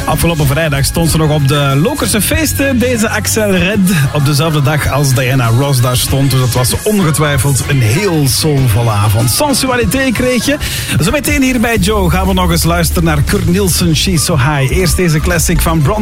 Afgelopen vrijdag stond ze nog op de Lokerse feesten, deze Axel Red. Op dezelfde dag als Diana Ross daar stond. Dus dat was ongetwijfeld een heel soulvolle avond. Sensualiteit kreeg je. Zometeen hier bij Joe gaan we nog eens luisteren naar Kurt Nielsen, She's So High. Eerst deze classic van Bronze